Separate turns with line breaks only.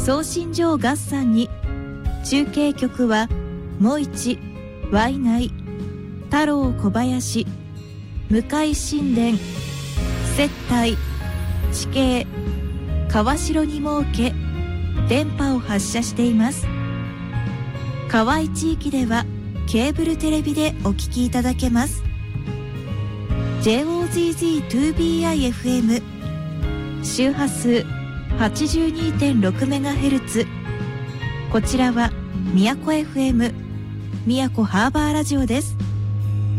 送信所合算に中継局はもいち、ワイナイ、太郎小林、向井新田、接待、地形、川代に設け電波を発射しています。河合地域ではケーブルテレビでお聞きいただけます。 JOZZ2BIFM 周波数 82.6MHz、 こちらは宮古 FM 宮古ハーバーラジオです。